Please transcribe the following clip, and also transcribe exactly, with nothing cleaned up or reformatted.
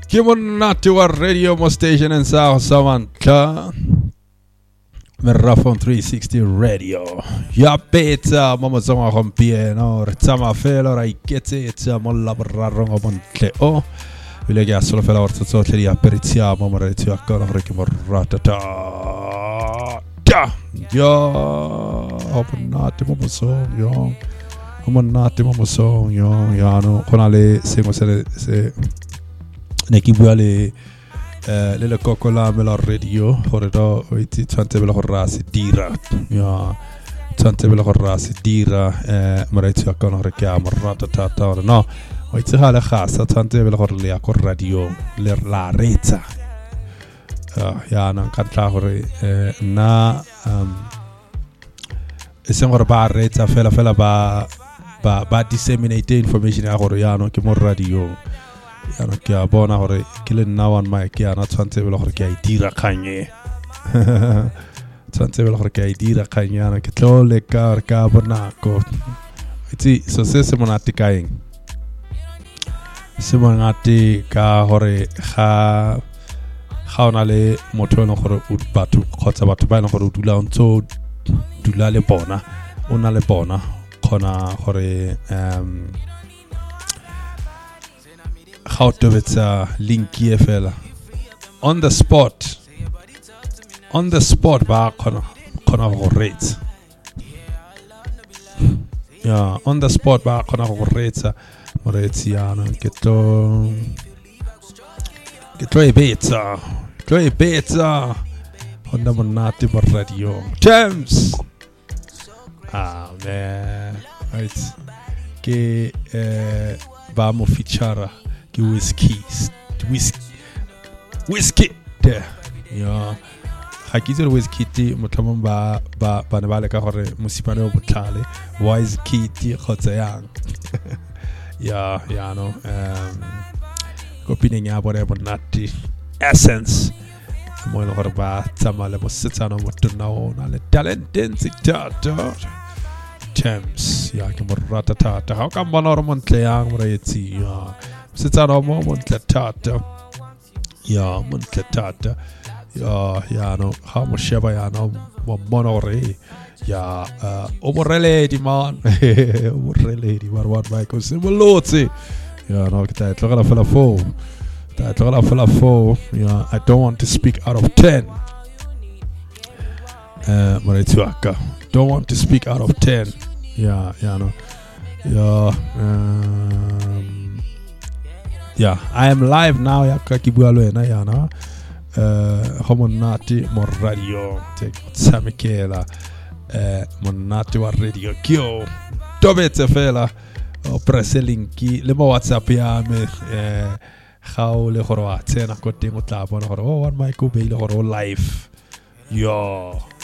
Kimonati wa radio mo station in South Samantha. Merafon three sixty radio. Ya pizza mama zonga kompieno. Rtsama felo ra iketse etsa molla barrango montle o. Vile che solo fela orzo tsotle ya perizia mama ra etsa ka ra ke morata ta. Ja. Ja. Openati mama so yo. Openati mama so yo. Ya no konale sengo se se ne ki bua le eh le le kokola me la radio hore do iti tante bela horra si dira ya tante bela horra si dira eh maraitu akon hore kya marata tata no iti hala khasa tante bela hore le akor radio le la reta ya na kanta hore na um esengor ba reta fela fela ba ba ba disseminate information ya hore ya no ke mo radio yana kia bona hore kile nawan mai kia na tshwantse bela hore kia idira khanye tshwantse bela hore kia idira khanye ana ke tlole ka hore ka bona ko itsi so se se monate kaeng se monate ka hore ga ga ona le motho no hore o batho khotsa batho ba no hore o dula ntso dula le bona ona le bona khona hore um how to it's a linky fella on the spot on the spot ba khona khona go rate yeah on the spot ba khona go rate rate yana ke to ke to e beta to e beta on the monati bar radio James ah man right ke eh ba mo feature whiskey whiskey whiskey there ya hakizero whiskey ti motlhamong ba ba bana ba le ka gore musipane o botlhale wise kitty khotsa yang ya ya no um kopineng ya bore bonati essence mo le gore ba tsamale mo setsana mo tona ona le talent density James ya ke mo rata tata ha ka bona re montle yang mo retsi ya setsana mo montle tata ya montle tata ya ya no ha mo sheba ya no mo monore ya o morele di man o morele di war war vai ko se molotse ya no kita tloga la fela fo ta tloga la fela fo ya I don't want to speak out of ten eh mo retsuaka don't want to speak out of ten yeah yeah no yeah um yeah I am live now ya ka kibualo ena ya na eh homonati mo radio te tsamekela eh monati wa radio kyo tobetse fela o presse linki le mo WhatsApp ya me eh how le goro a tsena ko teng o tla bona gore o one my go be le gore live yo